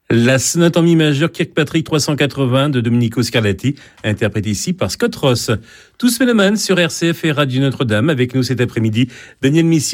La sonate en mi majeur Kirkpatrick 380 de Domenico Scarlatti, interprétée ici par Scott Ross. Tous mélomanes sur RCF et Radio Notre-Dame. Avec nous cet après-midi, Daniel Missier.